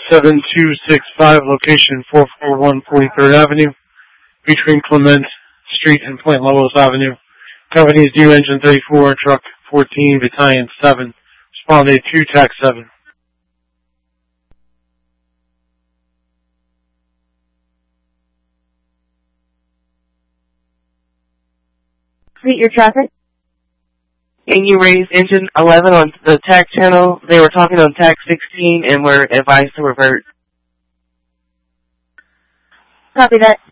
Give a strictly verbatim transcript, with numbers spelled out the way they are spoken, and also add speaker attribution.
Speaker 1: seven two six five, location four four one forty-third Avenue, between Clement Street and Point Lobos Avenue. Company is due engine thirty-four, truck fourteen, battalion seven. Respond A two, tax seven.
Speaker 2: Complete your traffic.
Speaker 3: Can you raise engine eleven on the T A C channel? They were talking on T A C sixteen and were advised to revert.
Speaker 2: Copy that.